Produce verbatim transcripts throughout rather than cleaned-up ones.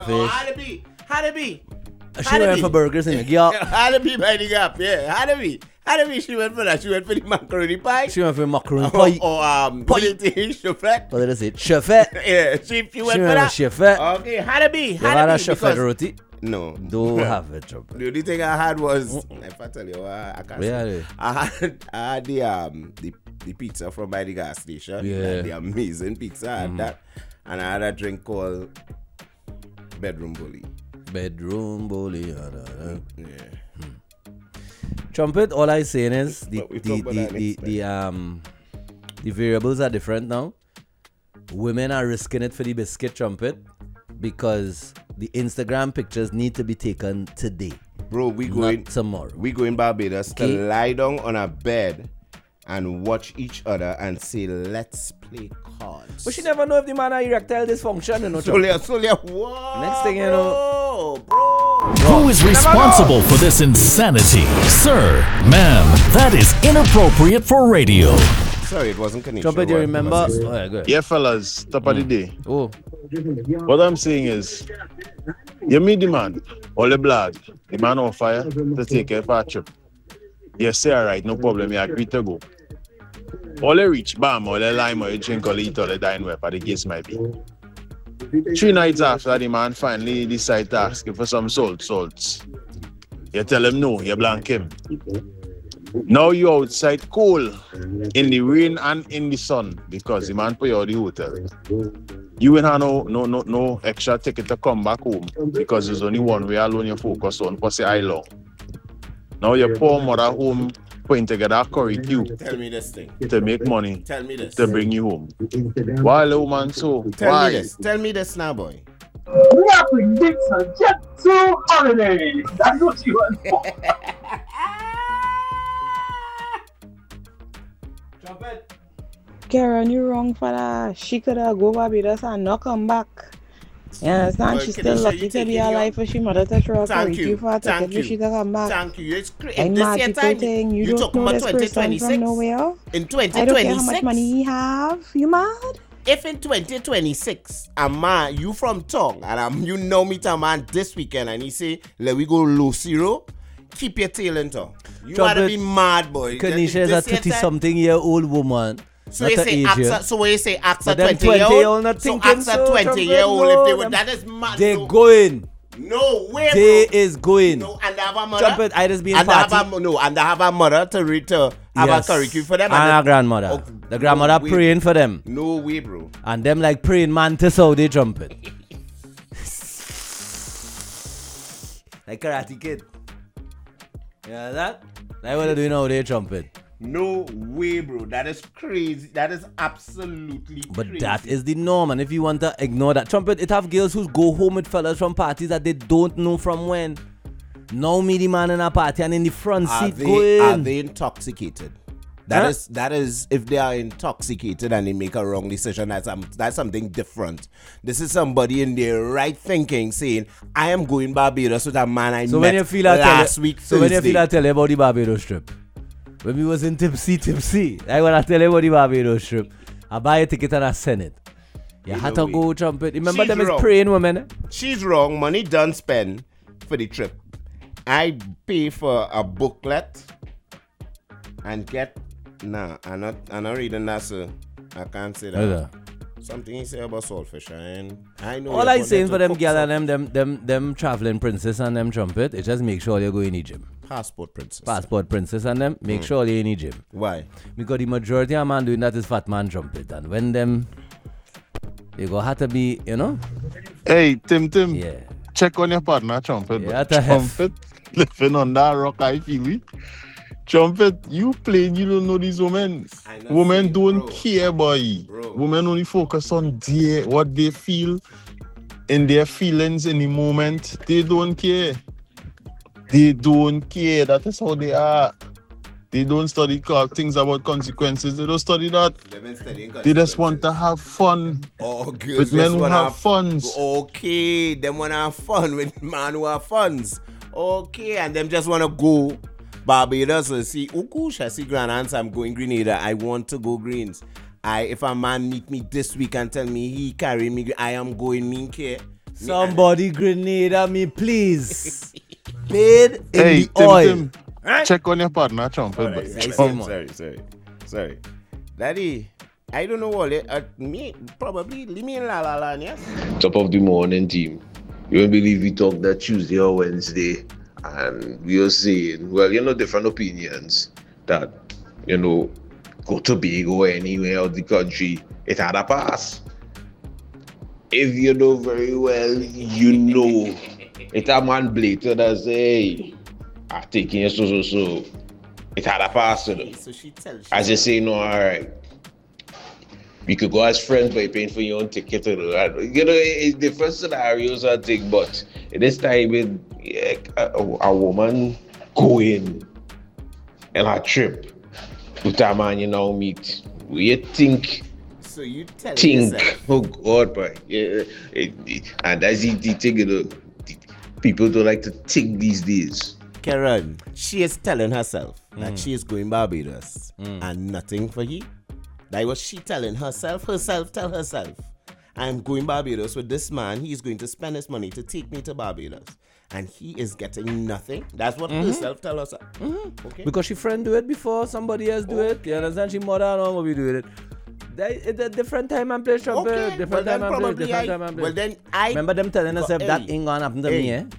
Oh, had to be. Had to be. She went for burgers in the yeah. Had to be by the gap, yeah. Had to be. Had to be. She went for that. She went for the macaroni pie. She went for macaroni pie. Or, or um, pie. Chauffette. What did I say? Chauffette. Yeah, she, she went she for that. Chauffette. Okay, had to be. Had to be. Chauffette roti? No. Don't have it, Trumpet. The only thing I had was, mm-mm. if I tell you, I, I can't really? say. I had, I had the, um, the, the pizza from by the gas station. Yeah. The amazing pizza. I had mm-hmm. that. And I had a drink called Bedroom Bully. Bedroom Bully. Uh, yeah. Hmm. Trumpet, all I'm saying is the the, the, the, the, the, um, the variables are different now. Women are risking it for the biscuit, Trumpet, because the Instagram pictures need to be taken today. Bro, we going tomorrow. We go in Barbados okay. to lie down on a bed and watch each other and say, let's play cards. But she never know if the man has erectile dysfunction, you know. Solia, Solia, whoa, next thing you know, bro, bro. Who is responsible for this insanity? Sir, ma'am, that is inappropriate for radio. Sorry, it wasn't Kanisha. Trumpet, do you remember? Oh, yeah, good. Yeah, fellas, top mm. of the day. Oh. What I'm saying is, you meet the man, all the blood, the man on fire to take care for a trip. You say, all right, no problem, you agree to go. All the reach, bam, all the lime, all the drink, all the eat, all the dine, wherever the case might be. Three nights after, the man finally decide to ask you for some salt, salts. You tell him no, you blank him. Now you outside cold, in the rain and in the sun, because the man put you out the hotel. You will have no, no, no, no extra ticket to come back home, because there's only one way alone you focus on, for say I long. Now your poor mother home putting together a curry cube. Tell me this thing. To make money. Tell me this. To bring you home. Why, little man, so? Tell why? me this. Tell me this now, boy. Rapping Dixon, jet to holiday. That's what you want for. Trumpet. Karen, you wrong for that. She could have go Barbados and not come back. You understand? Well, she's still lucky to be alive for she mother to throw a curry you for a ticket for she to come back. Thank you. It's crazy. And this time, thing, you, you don't know this person from nowhere. In twenty twenty-six. I don't care how much money he have. You mad? If in twenty twenty-six, a man, you from Tong, and um, you know me to a man this weekend, and he say, let we go low zero, keep your tail in tongue. You gotta be mad, boy. Kanisha is a thirty-something year old woman. So you say axa, so when you say axa twenty year old, not so axa so, twenty year old, if they were, that is mad. They no. going. No way, They bro. is going. No, and they have a mother. Trumpet, I just being and party. They have a, no, and they have a mother to read to have yes. a curry for them. And, and a grandmother. Oh, the grandmother no praying way. for them. No way, bro. And them like praying mantis how they trumpet. Like Karate Kid. You know that? That's what they do now, they trumpet. No way, bro. That is crazy. That is absolutely but crazy. That is the norm. And if you want to ignore that, trumpet, it have girls who go home with fellas from parties that they don't know from when. Now me the man in a party and in the front are seat they, going. Are they intoxicated? That huh? is that is if they are intoxicated and they make a wrong decision, that's um, that's something different. This is somebody in their right thinking saying, I am going Barbados with a man I so met when you feel last tell, week So Thursday. when you feel I tell you about the Barbados trip, when we was in Tipsy Tipsy, I want to tell you about the Barbados trip. I buy a ticket and I send it. You had to go trumpet. Remember She's them wrong. is praying women. She's wrong. Money done spend for the trip. I pay for a booklet and get nah. I'm not. I'm not reading that, sir. I can't say that. Okay. Something he say about saltfish, and I know. All I'm saying for them girl and them, them, them, them traveling princess and them trumpet, it just make sure you go in the gym. Passport princess. Passport princess and them, make mm. sure you in the gym. Why? Because the majority of man doing that is fat man trumpet, and when them, they go have to be, you know. Hey, Tim, Tim. Yeah. Check on your partner, trumpet. Yeah, trumpet living on that rock, I feel it. Trumpet, you playing, you don't know these women. Women saying, don't bro. care, boy. Bro. Women only focus on their, what they feel in their feelings in the moment. They don't care. They don't care. That is how they are. They don't study things about consequences. They don't study that. They just want to have fun. Oh, good. With men who have, have funds. Okay, them want to have fun with men who have funds. Okay, and them just want to go Barbados and see, Ukush, I see Grand Answer, I'm going Grenada. I want to go Greens. I, if a man meet me this week and tell me he carry me, I am going mean care. Somebody grenade at me, please. Bathe in Hey, the Tim, oil. Tim, Right? check on your partner, Trumpet. All right, but- sorry, Come on. sorry, sorry, sorry. Daddy, I don't know what it, uh, me, probably, leave me in La La Land, yes? Top of the morning, team. You won't believe we talked that Tuesday or Wednesday, and we were saying, well, you know, different opinions that, you know, go to Tobago or anywhere out the country, it had a pass. If you know very well, you know, it a man blatant that say, hey, I'm taking you so, so, so. It had a pass, you know. So she tells As you say, no, all right. We could go as friends by paying for your own ticket. You know, you know it's different scenarios, I think, but this time, with yeah, a, a woman going on a trip with a man you now meet, you think, So you tell think, yourself. oh God, boy. Yeah, it, it, and that's the, the thing, you know, the, people don't like to think these days. Karen, she is telling herself Mm. that she is going Barbados and nothing for you. That was she telling herself, herself tell herself, I'm going Barbados with this man. He's going to spend his money to take me to Barbados. And he is getting nothing. That's what Mm-hmm. herself tell herself. Okay. Because she friend do it before somebody else do it. You understand? She mother and all what we do it. That, it's a different time and place, Trumpet. Okay, Different well, then time and place. probably Different I- time and place. well, then I- Remember them telling us But, if that hey, ain't gonna happen to hey. me, eh?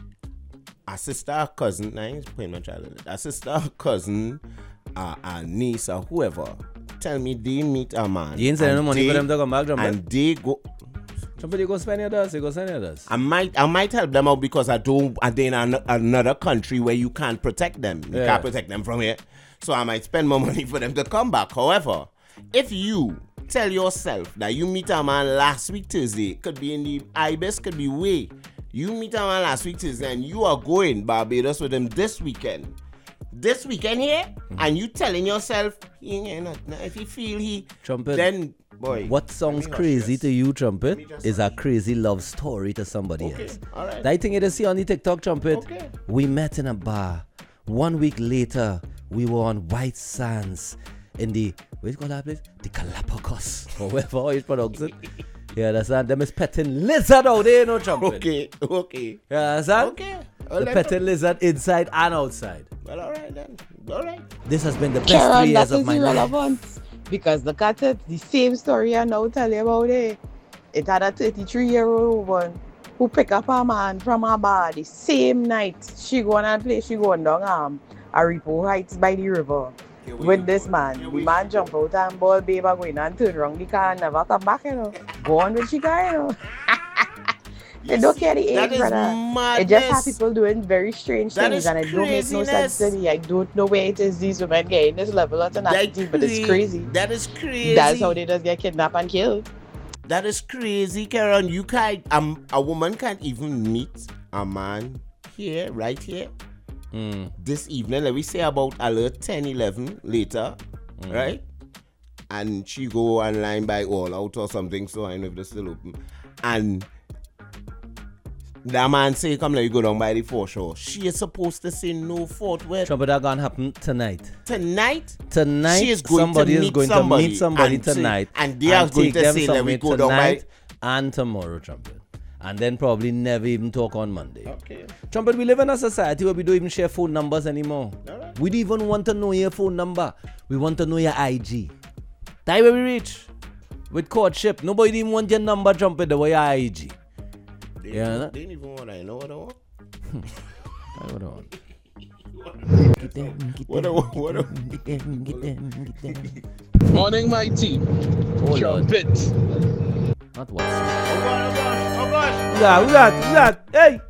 A sister, a cousin, I ain't putting my child in it. A sister, a cousin, a, a niece, or whoever, tell me they meet a man. You ain't sending no and money for they- them to come back, Trumpet. And they go. Trumpet, you go spend your dust. You go send your dust. I might, I might help them out because I don't. I they in an, another country where you can't protect them. You Yeah. can't protect them from here. So I might spend more money for them to come back. However, if you tell yourself that you meet a man last week Thursday, could be in the Ibis, could be way. You meet a man last week Thursday and you are going Barbados with him this weekend. This weekend here, Mm-hmm. and you telling yourself, he ain't not, if you feel he, Trumpet, then boy. What sounds let me hush crazy this. to you, Trumpet, me just is a crazy love story to somebody Okay, else. all right. That thing you see on the TikTok, Trumpet. Okay. We met in a bar. One week later, we were on White Sands in the, what do you call that place? The Galapagos, or wherever you pronounce it. You understand? Them is petting lizard out there, you know, Trumpet. Okay, okay. You understand? Okay. The Well, let petting lizard inside and outside. Well, all right then. All right. This has been the best Karen, three that years of is my life. irrelevant. Because look at it, the same story I now tell you about it. It had a thirty-three-year-old woman who pick up a man from a bar the same night. She go on and play, she going down um, Aripo Heights by the river Here we with go. this man. Here The we man go. jump out and ball babe a going and turn around the car and never come back, you know. Go on with she guy, you know. They don't care the That age, is brother. It just have madness. people doing very strange That things is and it don't make no sense to craziness. me. I don't know where it is these women getting this level of tenacity, but it's cra- crazy. That is crazy. That's how they just get kidnapped and killed. That is crazy, Karen. You can't. Um, a woman can't even meet a man here, right here, Mm. this evening. Let me say about alert ten, eleven later, Mm. right? And she go online by All Out or something. So I know if they're still open. And that man say, "Come, let you go down by the foreshore." She is supposed to say no fault with Trumpet, that gonna happen tonight. tonight. Tonight, She is going somebody to is meet going somebody to meet somebody and say- tonight. and they are going take to them say, "Let me somewhere go down by-" tonight and tomorrow, Trumpet. And then probably never even talk on Monday. Okay. Trumpet, we live in a society where we don't even share phone numbers anymore. Alright. We don't even want to know your phone number. We want to know your I G. That's where we reach. With courtship, nobody even want your number, Trumpet, the way your I G. They Yeah, don't- that- they didn't even want. I know what I want. I don't know. What I want. What I Morning, my team. Oh, Lord. Trumpet. Not what. Oh gosh, oh gosh. Yeah, who that? Who that? Hey!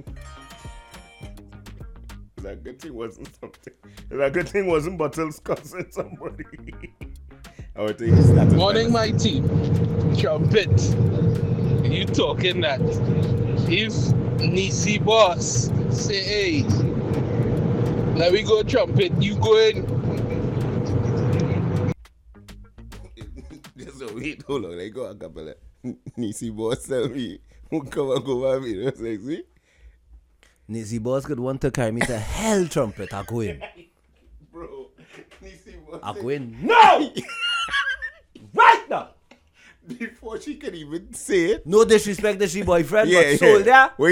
That good thing wasn't something. That good thing wasn't bottles cussing somebody. I would think it's that. Morning, my team. Trumpet. You talking that if Nisi boss say, hey, let me go Trumpet, you going? Just a wait, hold on. Let go a couple of Nisi boss tell me. Who come and go by me? That's like, see? Nisi boss could want to carry me to hell, Trumpet. I go in. Bro, Nisi boss. I go in. No! Right now! Before she could even say it. No disrespect to she boyfriend, Yeah, but yeah. soldier. When